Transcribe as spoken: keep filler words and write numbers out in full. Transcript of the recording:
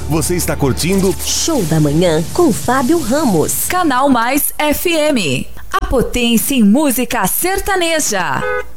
Você está curtindo Show da Manhã com Fábio Ramos. Canal Mais F M. A potência em música sertaneja.